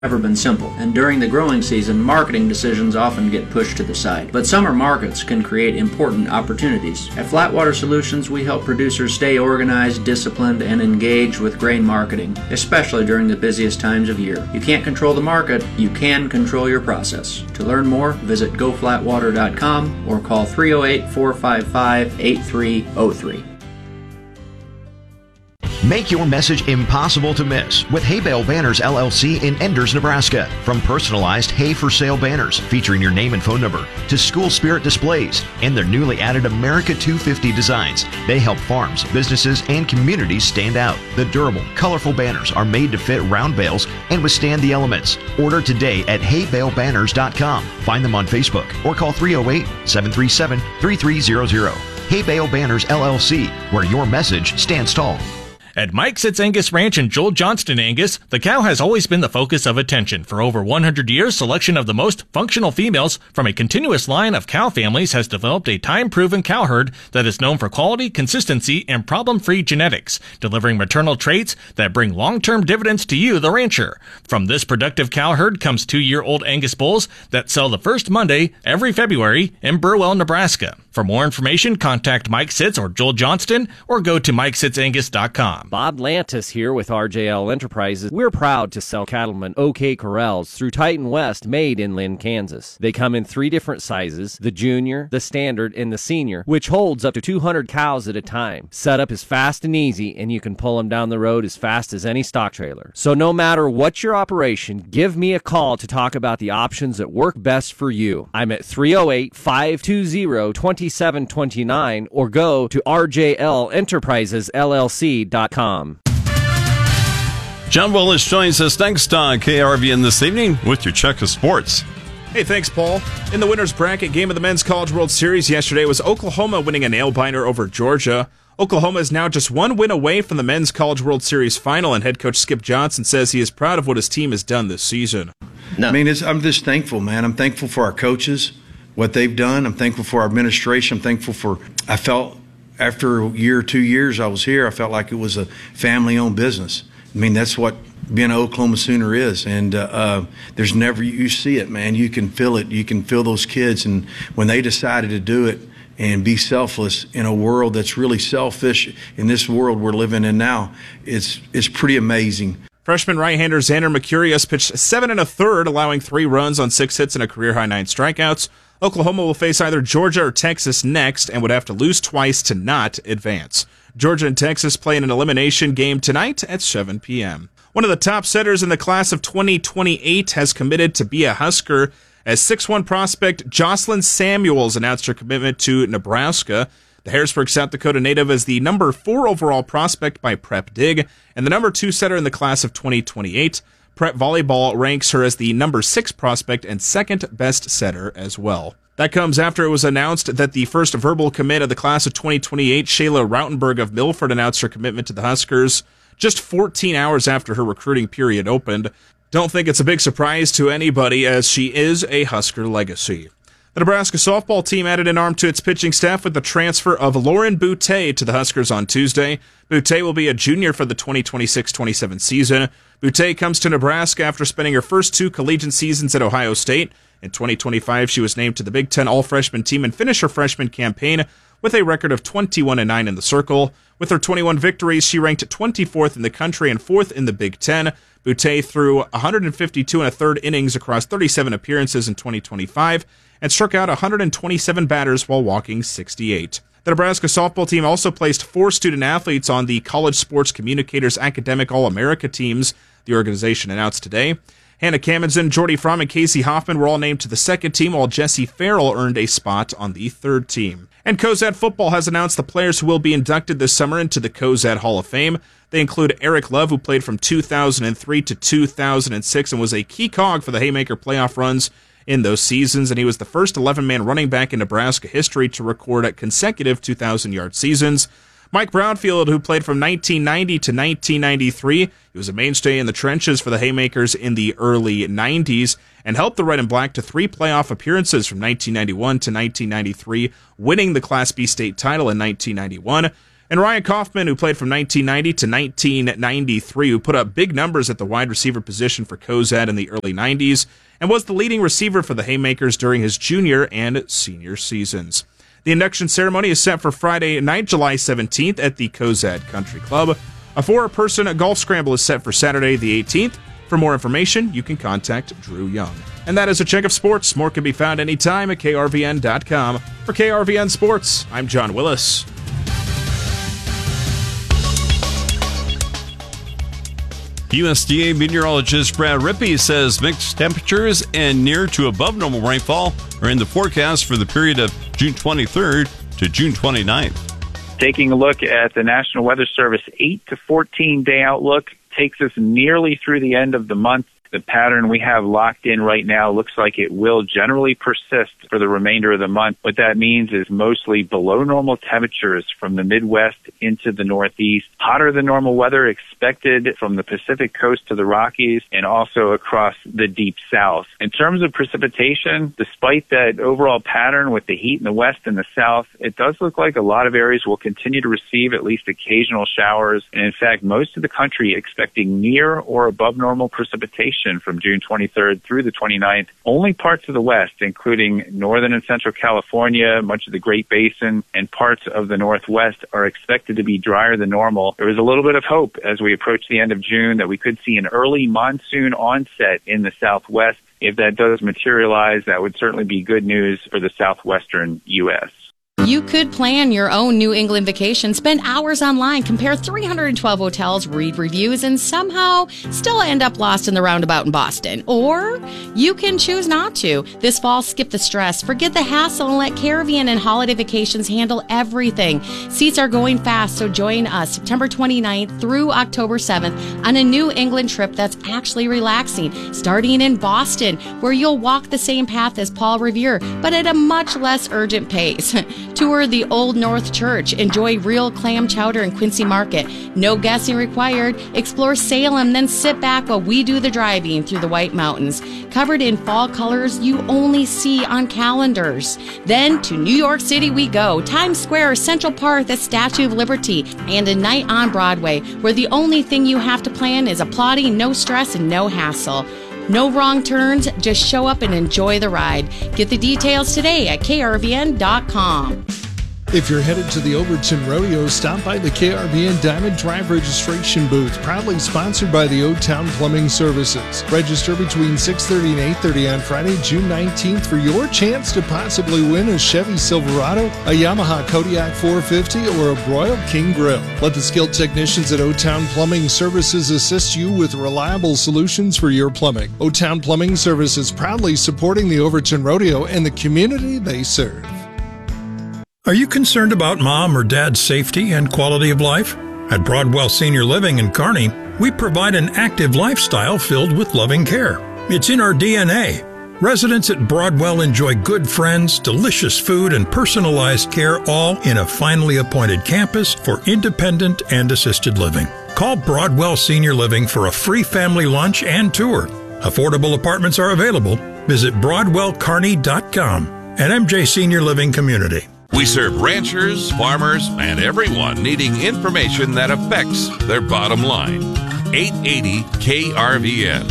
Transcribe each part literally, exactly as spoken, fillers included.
Never been simple, and during the growing season, marketing decisions often get pushed to the side. But summer markets can create important opportunities. At Flatwater Solutions, we help producers stay organized, disciplined, and engaged with grain marketing, especially during the busiest times of year. You can't control the market, you can control your process. To learn more, visit go flatwater dot com or call three oh eight, four five five, eight three oh three. Make your message impossible to miss with Hay Bale Banners L L C in Enders, Nebraska. From personalized hay for sale banners featuring your name and phone number to school spirit displays and their newly added America two fifty designs, they help farms, businesses, and communities stand out. The durable, colorful banners are made to fit round bales and withstand the elements. Order today at hay bale banners dot com. Find them on Facebook or call three oh eight, seven three seven, three three zero zero. Hay Bale Banners L L C, where your message stands tall. At Mike Sitz Angus Ranch in Joel Johnston, Angus, the cow has always been the focus of attention. For over one hundred years, selection of the most functional females from a continuous line of cow families has developed a time-proven cow herd that is known for quality, consistency, and problem-free genetics, delivering maternal traits that bring long-term dividends to you, the rancher. From this productive cow herd comes two-year-old Angus bulls that sell the first Monday every February in Burwell, Nebraska. For more information, contact Mike Sitz or Joel Johnston or go to mike sitz angus dot com. Bob Lantis here with R J L Enterprises. We're proud to sell cattlemen OK Corrals through Titan West, made in Lynn, Kansas. They come in three different sizes, the junior, the standard, and the senior, which holds up to two hundred cows at a time. Setup is fast and easy, and you can pull them down the road as fast as any stock trailer. So no matter what your operation, give me a call to talk about the options that work best for you. I'm at three oh eight, five two zero, two seven two nine or go to r j l enterprises l l c dot com. John Willis joins us next on K R V N this evening with your check of sports. Hey, thanks, Paul. In the winner's bracket game of the Men's College World Series yesterday was Oklahoma winning a nail-biter over Georgia. Oklahoma is now just one win away from the Men's College World Series final, and head coach Skip Johnson says he is proud of what his team has done this season. No. I mean, it's, I'm just thankful, man. I'm thankful for our coaches, what they've done. I'm thankful for our administration. I'm thankful for, I felt after a year or two years I was here, I felt like it was a family-owned business. I mean, that's what being an Oklahoma Sooner is. And uh, uh, there's never, you see it, man. You can feel it. You can feel those kids. And when they decided to do it and be selfless in a world that's really selfish, in this world we're living in now, it's it's pretty amazing. Freshman right-hander Xander Mercurius pitched seven and a third, allowing three runs on six hits and a career-high nine strikeouts. Oklahoma will face either Georgia or Texas next and would have to lose twice to not advance. Georgia and Texas play in an elimination game tonight at seven p.m. One of the top setters in the class of twenty twenty-eight has committed to be a Husker, as six one prospect Jocelyn Samuels announced her commitment to Nebraska. The Harrisburg, South Dakota native is the number four overall prospect by Prep Dig and the number two setter in the class of twenty twenty-eight. Prep Volleyball ranks her as the number six prospect and second best setter as well. That comes after it was announced that the first verbal commit of the class of twenty twenty-eight, Shayla Rautenberg of Milford, announced her commitment to the Huskers just fourteen hours after her recruiting period opened. Don't think it's a big surprise to anybody, as she is a Husker legacy. The Nebraska softball team added an arm to its pitching staff with the transfer of Lauren Boutte to the Huskers on Tuesday. Boutte will be a junior for the twenty twenty-six twenty-seven season. Boutte comes to Nebraska after spending her first two collegiate seasons at Ohio State. In twenty twenty-five, she was named to the Big Ten All-Freshman team and finished her freshman campaign with a record of twenty-one and nine in the circle. With her twenty-one victories, she ranked twenty-fourth in the country and fourth in the Big Ten. Boutte threw one hundred fifty-two and a third innings across thirty-seven appearances in twenty twenty-five and struck out one hundred twenty-seven batters while walking sixty-eight. The Nebraska softball team also placed four student athletes on the College Sports Communicators Academic All-America teams, the organization announced today. Hannah Kamendsen, Jordy Fromm, and Casey Hoffman were all named to the second team, while Jesse Farrell earned a spot on the third team. And Cozad Football has announced the players who will be inducted this summer into the Cozad Hall of Fame. They include Eric Love, who played from two thousand three to two thousand six and was a key cog for the Haymaker playoff runs in those seasons, and he was the first eleven-man running back in Nebraska history to record consecutive two thousand-yard seasons. Mike Brownfield, who played from nineteen ninety to nineteen ninety-three, he was a mainstay in the trenches for the Haymakers in the early nineties and helped the Red and Black to three playoff appearances from nineteen ninety-one to nineteen ninety-three, winning the Class B state title in nineteen ninety-one. And Ryan Kaufman, who played from nineteen ninety to nineteen ninety-three, who put up big numbers at the wide receiver position for Cozad in the early nineties, and was the leading receiver for the Haymakers during his junior and senior seasons. The induction ceremony is set for Friday night, July seventeenth at the Cozad Country Club. A four-person golf scramble is set for Saturday the eighteenth. For more information, you can contact Drew Young. And that is a check of sports. More can be found anytime at K R V N dot com. For K R V N Sports, I'm John Willis. U S D A meteorologist Brad Rippey says mixed temperatures and near to above normal rainfall are in the forecast for the period of June twenty-third to June twenty-ninth. Taking a look at the National Weather Service eight to fourteen day outlook takes us nearly through the end of the month. The pattern we have locked in right now looks like it will generally persist for the remainder of the month. What that means is mostly below normal temperatures from the Midwest into the Northeast. Hotter than normal weather expected from the Pacific coast to the Rockies and also across the deep south. In terms of precipitation, despite that overall pattern with the heat in the west and the south, it does look like a lot of areas will continue to receive at least occasional showers. And in fact, most of the country expecting near or above normal precipitation from June twenty-third through the twenty-ninth. Only parts of the West, including northern and central California, much of the Great Basin, and parts of the Northwest are expected to be drier than normal. There is a little bit of hope as we approach the end of June that we could see an early monsoon onset in the Southwest. If that does materialize, that would certainly be good news for the southwestern U S You could plan your own New England vacation, spend hours online, compare three hundred twelve hotels, read reviews, and somehow still end up lost in the roundabout in Boston. Or you can choose not to. This fall, skip the stress, forget the hassle, and let Caribbean and Holiday Vacations handle everything. Seats are going fast, so join us September twenty-ninth through October seventh on a New England trip that's actually relaxing, starting in Boston, where you'll walk the same path as Paul Revere, but at a much less urgent pace. Tour the Old North Church. Enjoy real clam chowder in Quincy Market. No guessing required. Explore Salem, then sit back while we do the driving through the White Mountains. Covered in fall colors you only see on calendars. Then to New York City we go. Times Square, Central Park, the Statue of Liberty, and a night on Broadway, where the only thing you have to plan is applauding, no stress, and no hassle. No wrong turns, just show up and enjoy the ride. Get the details today at K R V N dot com. If you're headed to the Overton Rodeo, stop by the K R V N Diamond Drive registration booth, proudly sponsored by the O-Town Plumbing Services. Register between six thirty and eight thirty on Friday, June nineteenth for your chance to possibly win a Chevy Silverado, a Yamaha Kodiak four fifty, or a Broil King Grill. Let the skilled technicians at O-Town Plumbing Services assist you with reliable solutions for your plumbing. O-Town Plumbing Services, proudly supporting the Overton Rodeo and the community they serve. Are you concerned about mom or dad's safety and quality of life? At Broadwell Senior Living in Kearney, we provide an active lifestyle filled with loving care. It's in our D N A. Residents at Broadwell enjoy good friends, delicious food, and personalized care, all in a finely appointed campus for independent and assisted living. Call Broadwell Senior Living for a free family lunch and tour. Affordable apartments are available. Visit Broadwell Kearney dot com. An M J Senior Living community. We serve ranchers, farmers, and everyone needing information that affects their bottom line. eight eighty K R V N.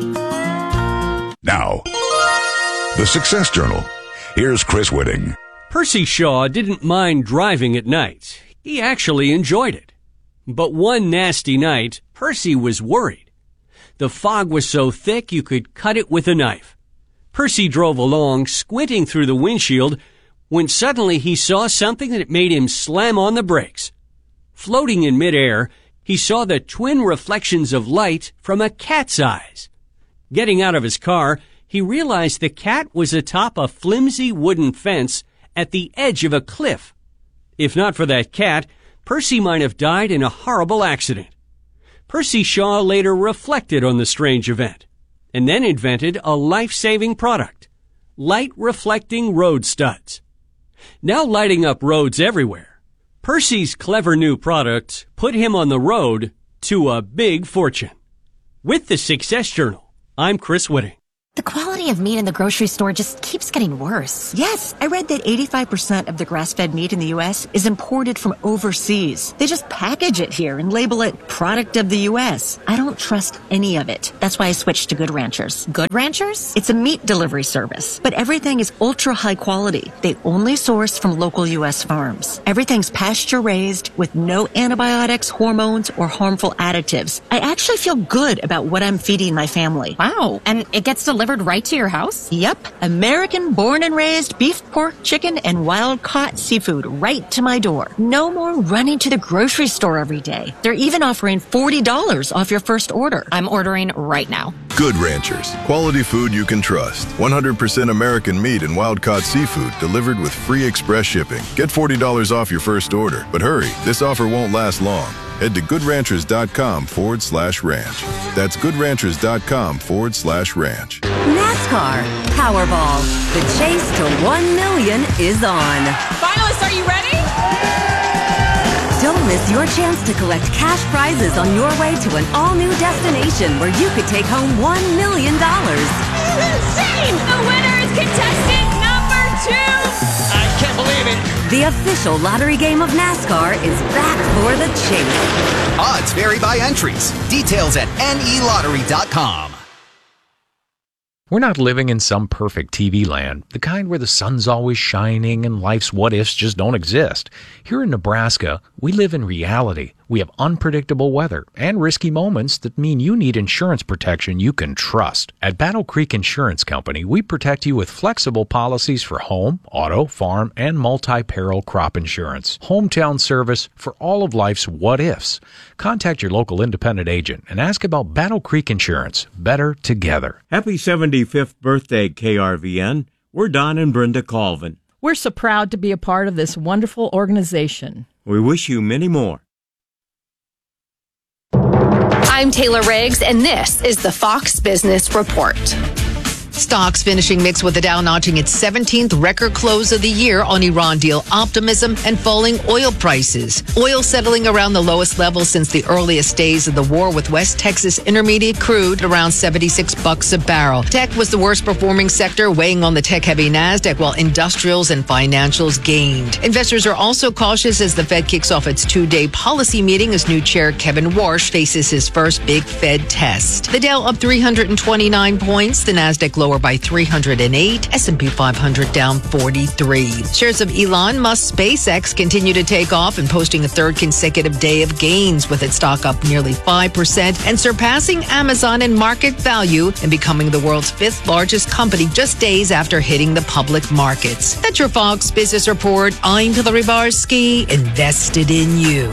Now, the Success Journal. Here's Chris Whitting. Percy Shaw didn't mind driving at night. He actually enjoyed it. But one nasty night, Percy was worried. The fog was so thick you could cut it with a knife. Percy drove along, squinting through the windshield, when suddenly he saw something that made him slam on the brakes. Floating in midair, he saw the twin reflections of light from a cat's eyes. Getting out of his car, he realized the cat was atop a flimsy wooden fence at the edge of a cliff. If not for that cat, Percy might have died in a horrible accident. Percy Shaw later reflected on the strange event, and then invented a life-saving product, light-reflecting road studs. Now lighting up roads everywhere, Percy's clever new product put him on the road to a big fortune. With the Success Journal, I'm Chris Whitting. The quality of meat in the grocery store just keeps getting worse. Yes, I read that eighty-five percent of the grass-fed meat in the U S is imported from overseas. They just package it here and label it product of the U S. I don't trust any of it. That's why I switched to Good Ranchers. Good Ranchers? It's a meat delivery service, but everything is ultra high quality. They only source from local U S farms. Everything's pasture raised with no antibiotics, hormones, or harmful additives. I actually feel good about what I'm feeding my family. Wow. And it gets delivered right to your house? Yep. American born and raised beef, pork, chicken, and wild caught seafood right to my door. No more running to the grocery store every day. They're even offering forty dollars off your first order. I'm ordering right now. Good Ranchers. Quality food you can trust. one hundred percent American meat and wild caught seafood delivered with free express shipping. Get forty dollars off your first order. But hurry, this offer won't last long. Head to goodranchers.com forward slash ranch. That's goodranchers.com forward slash ranch. NASCAR Powerball. The chase to one million is on. Finalists, are you ready? Don't miss your chance to collect cash prizes on your way to an all-new destination where you could take home one million dollars. Insane! The winner is contestant number two! I can't believe it. The official lottery game of NASCAR is back for the chase. Odds vary by entries. Details at N E lottery dot com. We're not living in some perfect T V land, the kind where the sun's always shining and life's what-ifs just don't exist. Here in Nebraska, we live in reality. We have unpredictable weather and risky moments that mean you need insurance protection you can trust. At Battle Creek Insurance Company, we protect you with flexible policies for home, auto, farm, and multi-peril crop insurance. Hometown service for all of life's what-ifs. Contact your local independent agent and ask about Battle Creek Insurance. Better together. Happy seventy-fifth birthday, K R V N. We're Don and Brenda Colvin. We're so proud to be a part of this wonderful organization. We wish you many more. I'm Taylor Riggs, and this is the Fox Business Report. Stocks finishing mixed with the Dow notching its seventeenth record close of the year on Iran deal optimism and falling oil prices. Oil settling around the lowest level since the earliest days of the war, with West Texas Intermediate crude around seventy-six bucks a barrel. Tech was the worst performing sector, weighing on the tech-heavy NASDAQ, while industrials and financials gained. Investors are also cautious as the Fed kicks off its two-day policy meeting as new chair Kevin Warsh faces his first big Fed test. The Dow up three hundred twenty-nine points, the NASDAQ lower by three hundred eight, S and P five hundred down forty-three. Shares of Elon Musk's SpaceX continue to take off and posting a third consecutive day of gains, with its stock up nearly five percent and surpassing Amazon in market value and becoming the world's fifth largest company just days after hitting the public markets. That's your Fox Business Report. I'm Hillary Barsky, invested in you.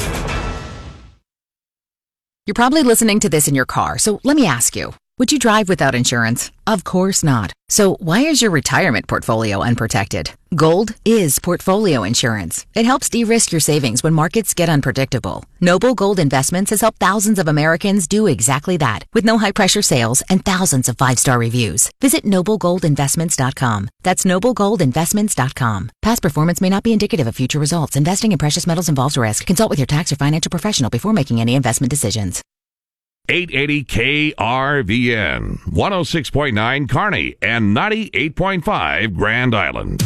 You're probably listening to this in your car, so let me ask you. Would you drive without insurance? Of course not. So why is your retirement portfolio unprotected? Gold is portfolio insurance. It helps de-risk your savings when markets get unpredictable. Noble Gold Investments has helped thousands of Americans do exactly that, with no high-pressure sales and thousands of five-star reviews. Visit noble gold investments dot com. That's noble gold investments dot com. Past performance may not be indicative of future results. Investing in precious metals involves risk. Consult with your tax or financial professional before making any investment decisions. eight eighty K R V N, one oh six point nine Kearney, and ninety-eight point five Grand Island.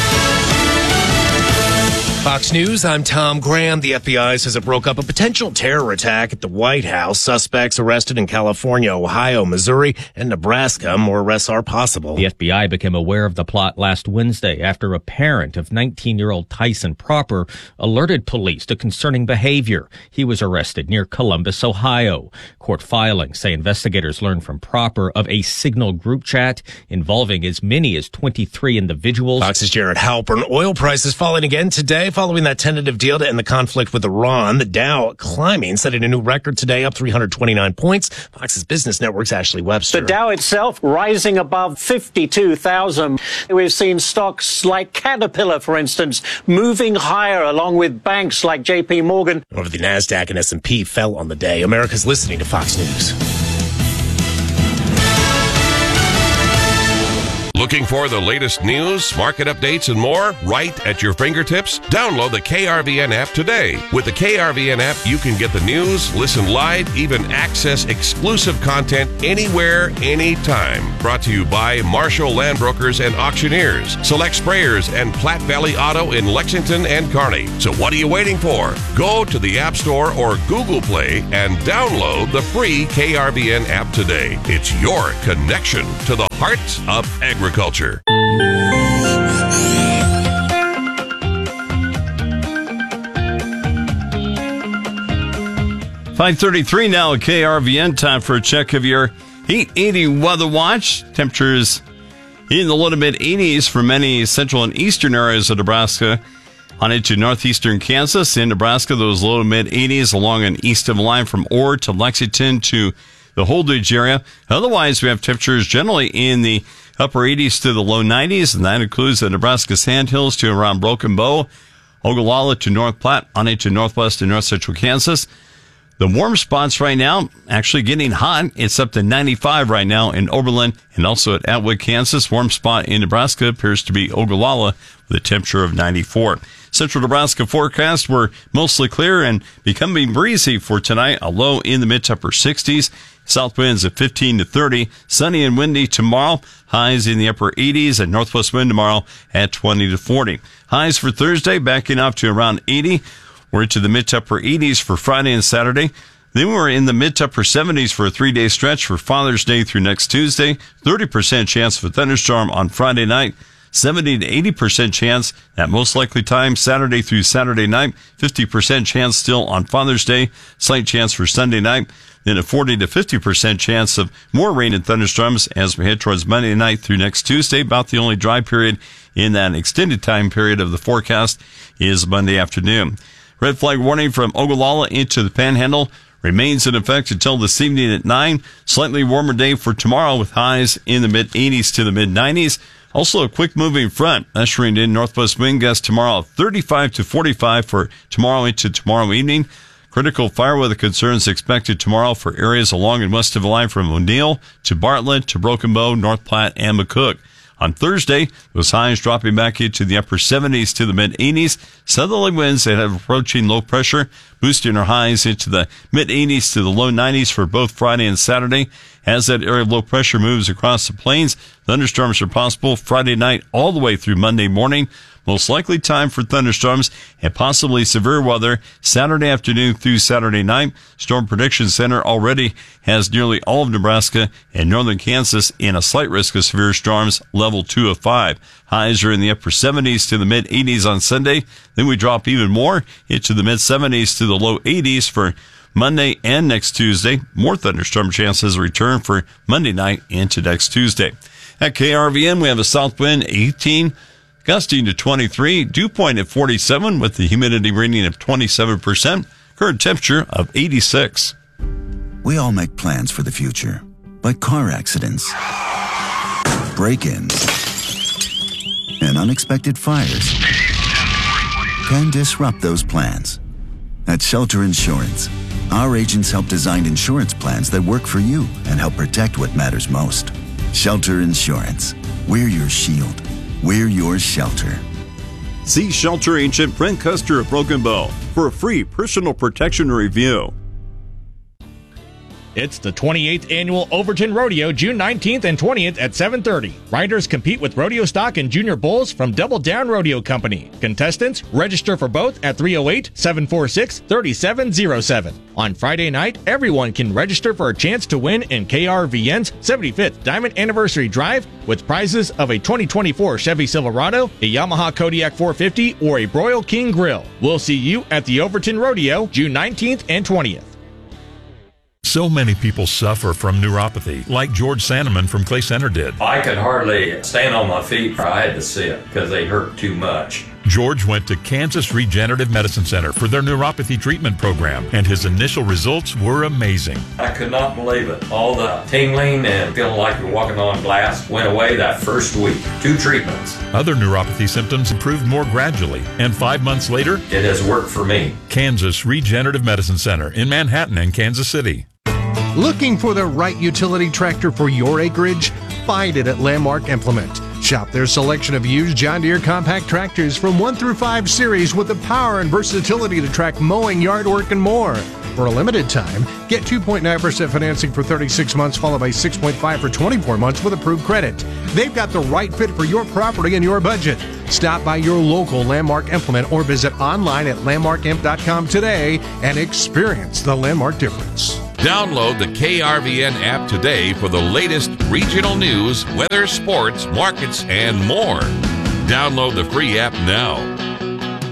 Fox News, I'm Tom Graham. The F B I says it broke up a potential terror attack at the White House. Suspects arrested in California, Ohio, Missouri, and Nebraska. More arrests are possible. The F B I became aware of the plot last Wednesday after a parent of nineteen-year-old Tyson Proper alerted police to concerning behavior. He was arrested near Columbus, Ohio. Court filings say investigators learned from Proper of a Signal group chat involving as many as twenty-three individuals. Fox's Jared Halpern. Oil prices falling again today following that tentative deal to end the conflict with Iran. The Dow climbing, setting a new record today, up three hundred twenty-nine points. Fox's Business Network's Ashley Webster. The Dow itself rising above fifty-two thousand. We've seen stocks like Caterpillar, for instance, moving higher, along with banks like J P Morgan. Over the NASDAQ and S and P fell on the day. America's listening to Fox News. Looking for the latest news, market updates, and more right at your fingertips? Download the K R V N app today. With the K R V N app, you can get the news, listen live, even access exclusive content anywhere, anytime. Brought to you by Marshall Land Brokers and Auctioneers, Select Sprayers, and Platte Valley Auto in Lexington and Kearney. So what are you waiting for? Go to the App Store or Google Play and download the free K R V N app today. It's your connection to the heart of agriculture. five thirty-three now at K R V N. Time for a check of your Heat eighty weather watch. Temperatures in the low to mid eighties for many central and eastern areas of Nebraska. On into northeastern Kansas. In Nebraska, those low to mid eighties along an east of line from Orr to Lexington to the Holdridge area. Otherwise, we have temperatures generally in the upper eighties to the low nineties, and that includes the Nebraska Sandhills to around Broken Bow, Ogallala to North Platte, on into northwest and north central Kansas. The warm spots right now actually getting hot. It's up to ninety-five right now in Oberlin and also at Atwood, Kansas. Warm spot in Nebraska appears to be Ogallala with a temperature of ninety-four. Central Nebraska forecast, we're mostly clear and becoming breezy for tonight. A low in the mid to upper sixties. South winds at fifteen to thirty. Sunny and windy tomorrow. Highs in the upper eighties and northwest wind tomorrow at twenty to forty. Highs for Thursday backing up to around eighty. We're into the mid to upper eighties for Friday and Saturday. Then we're in the mid to upper seventies for a three-day stretch for Father's Day through next Tuesday. thirty percent chance of a thunderstorm on Friday night. seventy to eighty percent chance at most likely time Saturday through Saturday night. fifty percent chance still on Father's Day. Slight chance for Sunday night. Then a forty to fifty percent chance of more rain and thunderstorms as we head towards Monday night through next Tuesday. About the only dry period in that extended time period of the forecast is Monday afternoon. Red flag warning from Ogallala into the Panhandle remains in effect until this evening at nine. Slightly warmer day for tomorrow with highs in the mid eighties to the mid nineties. Also a quick moving front ushering in northwest wind gusts tomorrow thirty-five to forty-five for tomorrow into tomorrow evening. Critical fire weather concerns expected tomorrow for areas along and west of the line from O'Neill to Bartlett to Broken Bow, North Platte, and McCook. On Thursday, those highs dropping back into the upper seventies to the mid-eighties. Southerly winds that have approaching low pressure, boosting our highs into the mid-eighties to the low nineties for both Friday and Saturday. As that area of low pressure moves across the plains, thunderstorms are possible Friday night all the way through Monday morning. Most likely time for thunderstorms and possibly severe weather Saturday afternoon through Saturday night. Storm Prediction Center already has nearly all of Nebraska and northern Kansas in a slight risk of severe storms, level two of five. Highs are in the upper seventies to the mid-eighties on Sunday. Then we drop even more into the mid-seventies to the low eighties for Monday and next Tuesday. More thunderstorm chances return for Monday night into next Tuesday. At K R V N, we have a south wind eighteen. Gusting to twenty-three, dew point at forty-seven with the humidity reading of twenty-seven percent, current temperature of eighty-six. We all make plans for the future, but car accidents, break-ins, and unexpected fires can disrupt those plans. At Shelter Insurance, our agents help design insurance plans that work for you and help protect what matters most. Shelter Insurance, we're your shield. We're your shelter. See Shelter Agent Brent Custer of Broken Bow for a free personal protection review. It's the twenty-eighth Annual Overton Rodeo, June nineteenth and twentieth at seven thirty. Riders compete with rodeo stock and junior bulls from Double Down Rodeo Company. Contestants register for both at three oh eight, seven four six, three seven oh seven. On Friday night, everyone can register for a chance to win in K R V N's seventy-fifth Diamond Anniversary Drive with prizes of a twenty twenty-four Chevy Silverado, a Yamaha Kodiak four fifty, or a Broil King Grill. We'll see you at the Overton Rodeo, June nineteenth and twentieth. So many people suffer from neuropathy, like George Sandeman from Clay Center did. I could hardly stand on my feet. I had to sit because they hurt too much. George went to Kansas Regenerative Medicine Center for their neuropathy treatment program, and his initial results were amazing. I could not believe it. All the tingling and feeling like you're walking on glass went away that first week. Two treatments. Other neuropathy symptoms improved more gradually, and five months later, it has worked for me. Kansas Regenerative Medicine Center in Manhattan and Kansas City. Looking for the right utility tractor for your acreage? Find it at Landmark Implement. Shop their selection of used John Deere compact tractors from one through five series with the power and versatility to track mowing, yard work, and more. For a limited time, get two point nine percent financing for thirty-six months, followed by six point five for twenty-four months with approved credit. They've got the right fit for your property and your budget. Stop by your local Landmark Implement or visit online at landmark imp dot com today and experience the Landmark difference. Download the K R V N app today for the latest regional news, weather, sports, markets, and more. Download the free app now.